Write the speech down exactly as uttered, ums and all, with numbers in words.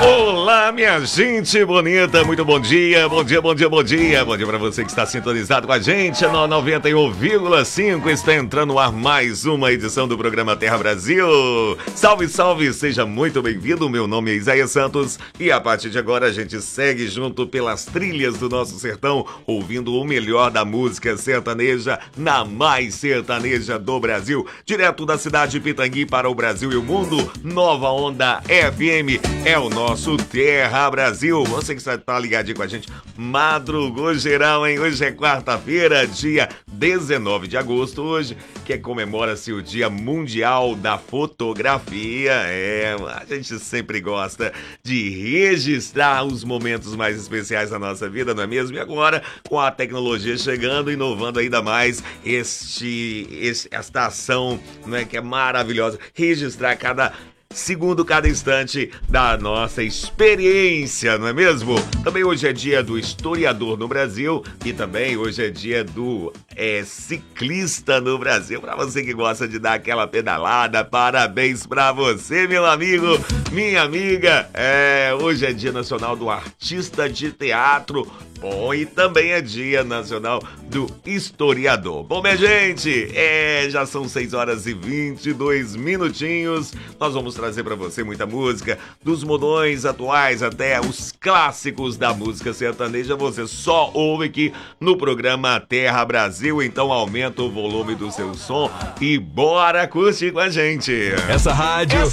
Olá, minha gente bonita, muito bom dia, bom dia, bom dia, bom dia. Bom dia pra você que está sintonizado com a gente no noventa e um vírgula cinco. Está entrando no ar mais uma edição do programa Terra Brasil. Salve, salve, seja muito bem-vindo. Meu nome é Isaías Santos e a partir de agora a gente segue junto pelas trilhas do nosso sertão, ouvindo o melhor da música sertaneja na mais sertaneja do Brasil. Direto da cidade de Pitangui para o Brasil e o mundo, Nova Onda F M é o nosso Terra Brasil. Você que está ligadinho com a gente, madrugou geral, hein? Hoje é quarta-feira, dia dezenove de agosto, hoje que comemora-se o Dia Mundial da Fotografia. É, a gente sempre gosta de registrar os momentos mais especiais da nossa vida, não é mesmo? E agora, com a tecnologia chegando, inovando ainda mais este, este esta ação, não é, que é maravilhosa, registrar cada segundo, cada instante da nossa experiência, não é mesmo? Também hoje é dia do historiador no Brasil e também hoje é dia do é, ciclista no Brasil. Para você que gosta de dar aquela pedalada, parabéns para você, meu amigo, minha amiga. É, hoje é dia nacional do artista de teatro. Bom, e também é dia nacional do historiador. Bom, minha gente, é, já são seis horas e vinte e dois minutinhos. Nós vamos trazer para você muita música, dos modões atuais até os clássicos da música sertaneja. Você só ouve aqui no programa Terra Brasil. Então aumenta o volume do seu som e bora curtir com a gente. Essa rádio, Essa